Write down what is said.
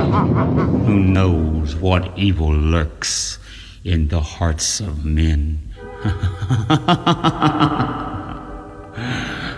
Who knows what evil lurks in the hearts of men?